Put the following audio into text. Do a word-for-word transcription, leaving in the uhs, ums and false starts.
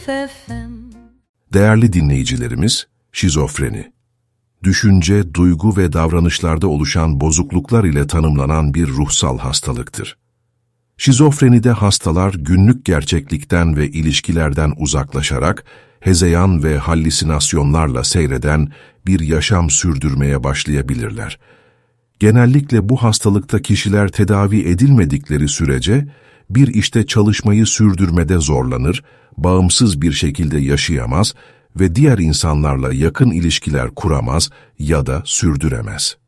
F M. Değerli dinleyicilerimiz, şizofreni, düşünce, duygu ve davranışlarda oluşan bozukluklar ile tanımlanan bir ruhsal hastalıktır. Şizofrenide hastalar günlük gerçeklikten ve ilişkilerden uzaklaşarak, hezeyan ve hallüsinasyonlarla seyreden bir yaşam sürdürmeye başlayabilirler. Genellikle bu hastalıkta kişiler tedavi edilmedikleri sürece bir işte çalışmayı sürdürmede zorlanır, bağımsız bir şekilde yaşayamaz ve diğer insanlarla yakın ilişkiler kuramaz ya da sürdüremez.